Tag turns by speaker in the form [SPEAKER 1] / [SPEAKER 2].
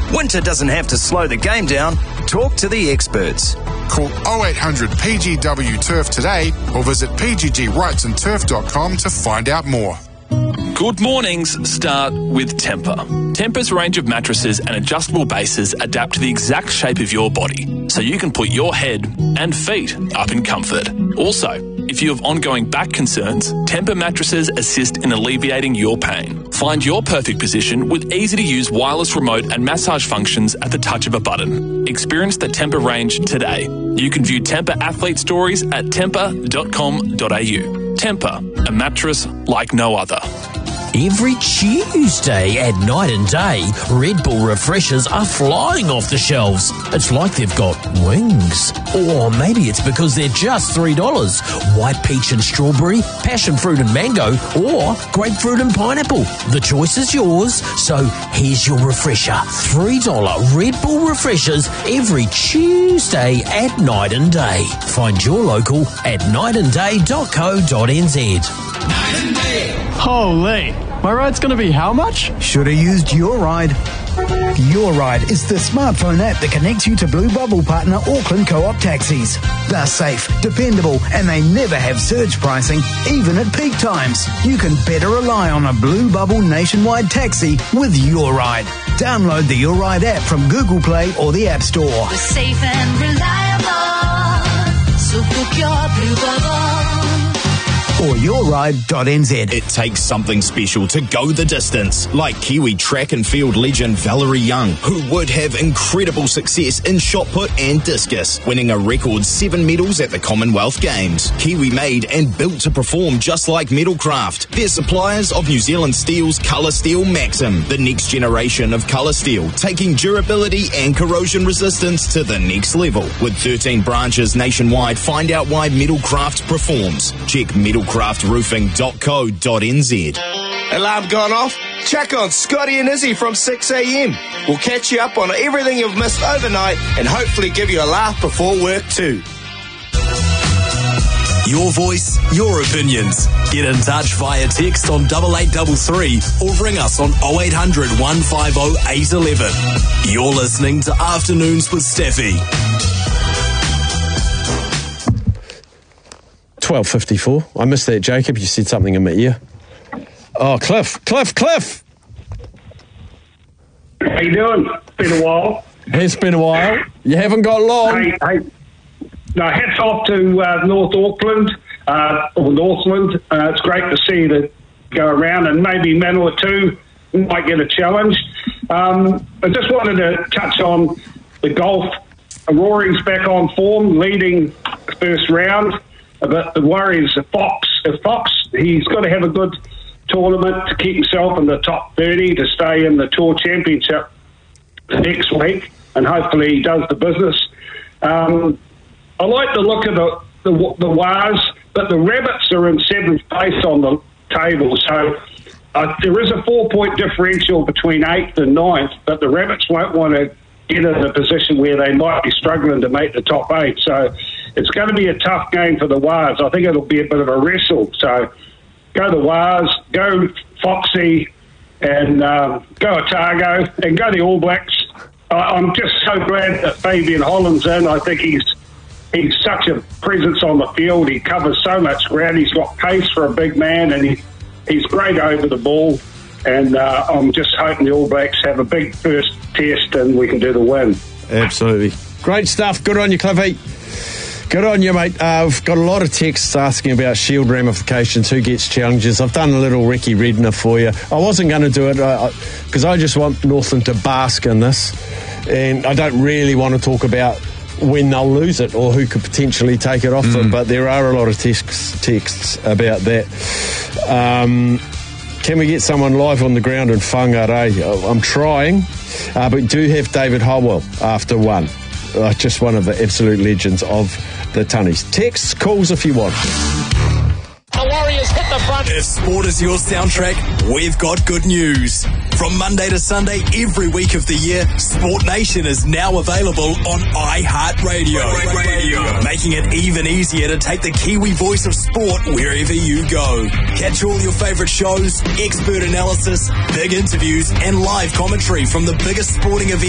[SPEAKER 1] Winter doesn't have to slow the game down. Talk to the experts.
[SPEAKER 2] Call 0800 PGW Turf today or visit pggwrightsandturf.com to find out more.
[SPEAKER 3] Good mornings start with Tempur. Tempur's range of mattresses and adjustable bases adapt to the exact shape of your body, so you can put your head and feet up in comfort. Also, if you have ongoing back concerns, Tempur mattresses assist in alleviating your pain. Find your perfect position with easy-to-use wireless remote and massage functions at the touch of a button. Experience the Tempur range today. You can view Tempur athlete stories at tempur.com.au. Tempur, a mattress like no other.
[SPEAKER 4] Every Tuesday at Night and Day, Red Bull refreshers are flying off the shelves. It's like they've got wings. Or maybe it's because they're just $3. White peach and strawberry, passion fruit and mango, or grapefruit and pineapple. The choice is yours, so here's your refresher. $3 Red Bull refreshers every Tuesday at Night and Day. Find your local at nightandday.co.nz.
[SPEAKER 5] Night and Day.
[SPEAKER 6] Holy, my ride's going to be how much?
[SPEAKER 7] Should have used Your Ride. Your Ride is the smartphone app that connects you to Blue Bubble partner Auckland Co-op taxis. They're safe, dependable, and they never have surge pricing, even at peak times. You can better rely on a Blue Bubble nationwide taxi with Your Ride. Download the Your Ride app from Google Play or the App Store.
[SPEAKER 8] We're safe and reliable, so book your Blue Bubble.
[SPEAKER 7] Or yourride.nz.
[SPEAKER 9] It takes something special to go the distance, like Kiwi track and field legend Valerie Young, who would have incredible success in shot put and discus, winning a record 7 medals at the Commonwealth Games. Kiwi made and built to perform just like Metalcraft. They're suppliers of New Zealand Steel's Colour Steel Maxim, the next generation of colour steel, taking durability and corrosion resistance to the next level. With 13 branches nationwide, find out why Metalcraft performs. Check metalcraftroofing.co.nz.
[SPEAKER 10] Alarm gone off? Check on Scotty and Izzy from 6 a.m. We'll catch you up on everything you've missed overnight and hopefully give you a laugh before work too.
[SPEAKER 1] Your voice, your opinions. Get in touch via text on 8833 or ring us on 0800 150 811. You're listening to Afternoons with Steffi.
[SPEAKER 6] 12:54. I missed that, Jacob. You said something in my ear. Oh, Cliff.
[SPEAKER 11] How you doing? It's been a while.
[SPEAKER 6] It's been a while. You haven't got long.
[SPEAKER 11] Hey. No, hats off to North Auckland, or Northland. It's great to see that go around, and maybe Manawatu too might get a challenge. I just wanted to touch on the golf. Rory's back on form, leading the first round. But the worry is Fox. He's got to have a good tournament to keep himself in the top 30 to stay in the Tour Championship next week, and hopefully he does the business. I like the look of the Waz, but the Rabbits are in 7th place on the table, so there is a 4-point differential between 8th and 9th, but the Rabbits won't want to get in a position where they might be struggling to make the top 8, so it's going to be a tough game for the Waz. I think it'll be a bit of a wrestle. So go the Waz, go Foxy, and go Otago, and go the All Blacks. I'm just so glad that Fabian Holland's in. I think he's such a presence on the field. He covers so much ground. He's got pace for a big man, and he's great over the ball. And I'm just hoping the All Blacks have a big first test and we can do the win.
[SPEAKER 6] Absolutely. Great stuff. Good on you, Cliffy. Good on you, mate. I've got a lot of texts asking about shield ramifications, who gets challenges. I've done a little Ricky Redner for you. I wasn't going to do it because I just want Northland to bask in this, and I don't really want to talk about when they'll lose it or who could potentially take it off them, but there are a lot of texts about that. Can we get someone live on the ground in Whangarei? I'm trying, but do have David Howell after 1. Just one of the absolute legends of the Tunnies. Texts, calls if you want.
[SPEAKER 12] The Warriors hit the front.
[SPEAKER 1] If sport is your soundtrack, we've got good news. From Monday to Sunday, every week of the year, Sport Nation is now available on iHeartRadio. Making it even easier to take the Kiwi voice of sport wherever you go. Catch all your favourite shows, expert analysis, big interviews, and live commentary from the biggest sporting events